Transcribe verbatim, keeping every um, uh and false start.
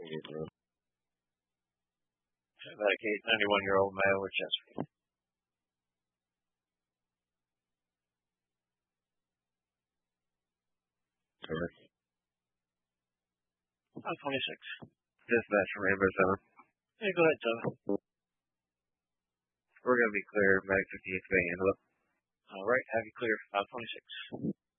Like a ninety-one-year-old male with Chesapeake. Correct. five twenty-six. Dispatch from Rainbow Zone. Hey, go ahead, Toby. We're going to be clear. Mag fifty-eight bay handle it. All right, have you clear for five twenty-six.